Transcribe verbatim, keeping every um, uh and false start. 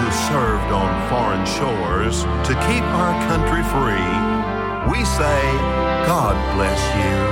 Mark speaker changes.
Speaker 1: who served on foreign shores to keep our country free, we say, God bless you.